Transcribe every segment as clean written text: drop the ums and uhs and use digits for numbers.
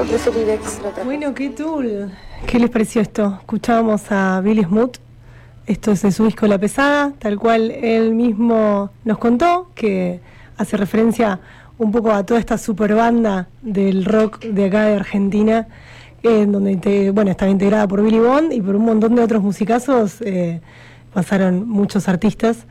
Bueno, qué tool. ¿Qué les pareció esto? Escuchábamos a Billy Smooth. Esto es de su disco La Pesada, tal cual él mismo nos contó, que hace referencia un poco a toda esta super banda del rock de acá de Argentina, donde estaba integrada por Billy Bond y por un montón de otros musicazos. Pasaron muchos artistas.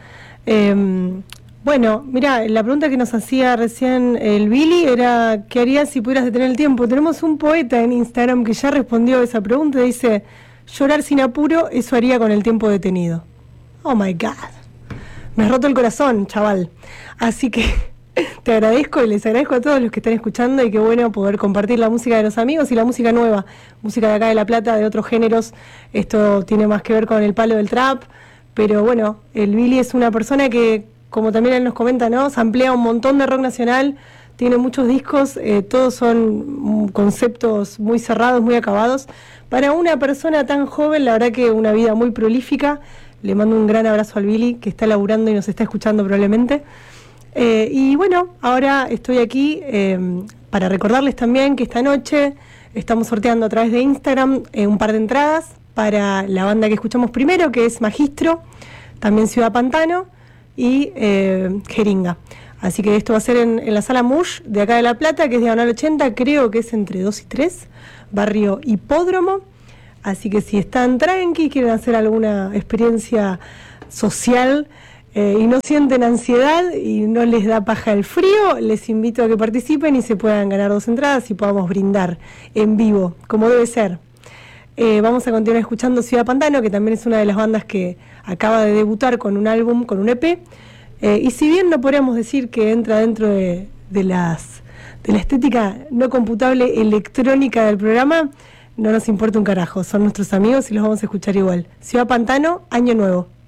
Bueno, mira, la pregunta que nos hacía recién el Billy era ¿qué harías si pudieras detener el tiempo? Tenemos un poeta en Instagram que ya respondió a esa pregunta. Dice: llorar sin apuro, eso haría con el tiempo detenido. Oh my God, me has roto el corazón, chaval. Así que te agradezco y les agradezco a todos los que están escuchando, y qué bueno poder compartir la música de los amigos y la música nueva, música de acá de La Plata, de otros géneros. Esto tiene más que ver con el palo del trap, pero bueno, el Billy es una persona que, como también él nos comenta, ¿no?, samplea un montón de rock nacional, tiene muchos discos, todos son conceptos muy cerrados, muy acabados. Para una persona tan joven, la verdad que una vida muy prolífica. Le mando un gran abrazo al Billy, que está laburando y nos está escuchando probablemente. Y bueno, ahora estoy aquí para recordarles también que esta noche estamos sorteando a través de Instagram un par de entradas para la banda que escuchamos primero, que es Magistro, también Ciudad Pantano y Jeringa. Así que esto va a ser en la sala Mush de acá de La Plata, que es diagonal 80, creo que es entre 2 y 3, barrio Hipódromo. Así que si están tranqui, quieren hacer alguna experiencia social y no sienten ansiedad y no les da paja el frío, les invito a que participen y se puedan ganar 2 entradas y podamos brindar en vivo, como debe ser. Vamos a continuar escuchando Ciudad Pantano, que también es una de las bandas que acaba de debutar con un álbum, con un EP. Y si bien no podríamos decir que entra dentro de la estética no computable electrónica del programa, no nos importa un carajo, son nuestros amigos y los vamos a escuchar igual. Ciudad Pantano, Año Nuevo.